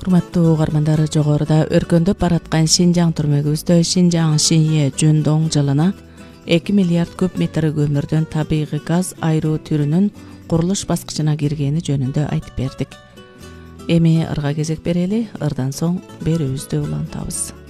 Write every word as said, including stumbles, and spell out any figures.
Урматтуу угармандар, жогоруда өркөндөп бараткан Шинжаң түрмөгүбүздө Шинжаң Шинье Жөндөң жылына эки миллиард куб метр көмүрдөн табигый газ айруу түрүнүн курулуш баскычына киргени жөнүндө айтып бердик. Эми ырга кезек берели, ырдан соң берүүбүздү улантабыз.